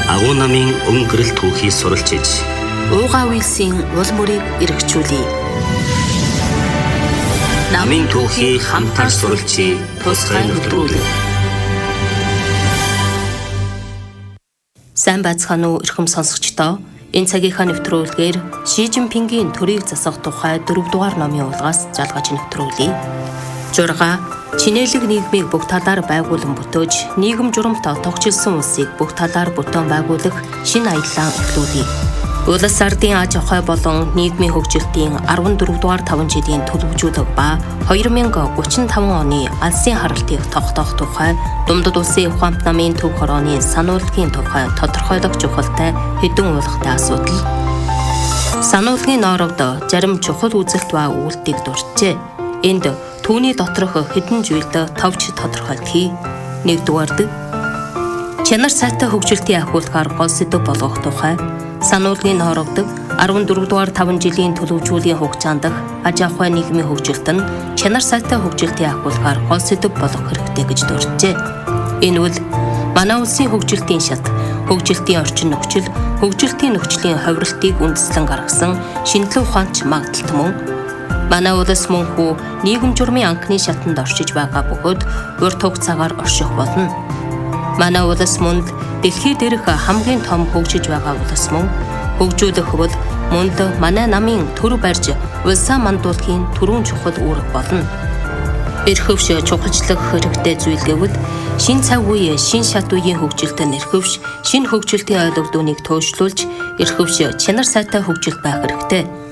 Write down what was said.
Агуу намын өнгөрөл түүхийг суралж иж уугаа үйлсийн уул мөрийг эргчүүлье. Намын түүхийг хамтар суралцъя, тусгай нэвтрүүлэг. Сайн байцгаана уу эрхэм сонсогчдоо. Энэ цагийнхаа нэвтрүүлгээр Ши Жинпингийн төрийг засах тухай 4 дугаар номын улгаас залгаж нэвтрүүлье. 6. Чинээлэг нийгмийг бүх талаар байгуулан бүтөөж, нийгэм журамтай тогтчилсан улсыг бүх талаар бүтээн байгуулах шинэ аяллаа эхлүүлье. Улс ардын аж ахуй болон нийгмийн хөгжилтийн 14 дугаар 5 жилийн төлөвлөжүүлэг ба 2035 оны алсын харалтыг тогтоох тухай Думдад улсын ухаант намын төв хорооны сануулгын тухай тодорхойлох чухалтай хэдэн уулгатай асуудал. Сануулгын ноорогд зарим чухал үзэлт ба үйлдэлийг дурджээ. Энд түүний доторх хэдэн зүйлд товч тодорхойлдгийг. 1-р чанар сайтай хөгжилтийн ахиулгаар гол сэдэв болгох тухай сануулгын ноорогд 14 дугаар 5 жилийн төлөвлөжүүлгийн хугацаанд аж ахуй нийгмийн хөгжилт нь чанар сайтай хөгжилтийн ахиулгаар гол сэдэв болох хэрэгтэй гэж дурджээ. Энэ үл манай улсын хөгжилтийн шат, хөгжилтийн орчин нөхцөл, хөгжилтийн нөхцөлийн хувиралтыг үндэслэн гаргасан шинжлэх ухаанч магадaltaд мөн манай улс мөнхүү нийгэм журмын анхны шатанд оршиж байгаа бөгөөд урт хугацаагаар орших болно. Манай улс мөнд дэлхий дээрх хамгийн том хөгжиж байгаа улс мөн хөгжүүлэх бол мөнд манай намын төр барьж улсаа мандуулахын түрүүн чухал үүрэг болно. Эрхөвш чухалчлах хэрэгтэй зүйл гэвэл шин цаг үе, шин шат үеийн хөгжилтөнд эрхөвш, шин хөгжилтийн ойлголтуудыг төөшлүүлж, эрхөвш чанар сайтай хөгжил байх хэрэгтэй.